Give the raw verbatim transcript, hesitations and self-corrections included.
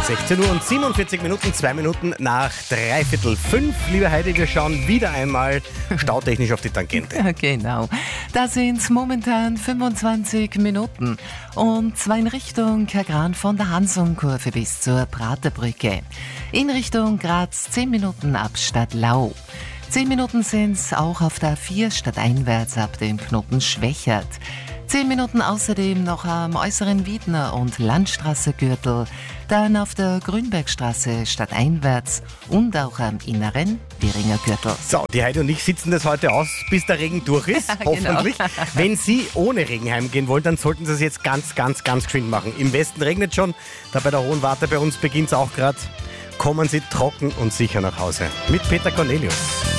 sechzehn Uhr und siebenundvierzig Minuten, zwei Minuten nach dreiviertel fünf. Liebe Heidi, wir schauen wieder einmal stautechnisch auf die Tangente. Ja, genau. Da sind es momentan fünfundzwanzig Minuten. Und zwar in Richtung Kagran von der Hansumkurve bis zur Praterbrücke. In Richtung Graz zehn Minuten ab Stadtlau. zehn Minuten sind es auch auf der A vier stadteinwärts ab dem Knoten Schwächert. zehn Minuten außerdem noch am äußeren Wiedner- und Landstraße-Gürtel, dann auf der Grünbergstraße stadteinwärts und auch am inneren Wieringer Gürtel. So, die Heidi und ich sitzen das heute aus, bis der Regen durch ist, hoffentlich. Genau. Wenn Sie ohne Regen heimgehen wollen, dann sollten Sie es jetzt ganz, ganz, ganz geschwind machen. Im Westen regnet schon, da bei der Hohen Warte bei uns beginnt es auch gerade. Kommen Sie trocken und sicher nach Hause. Mit Peter Cornelius.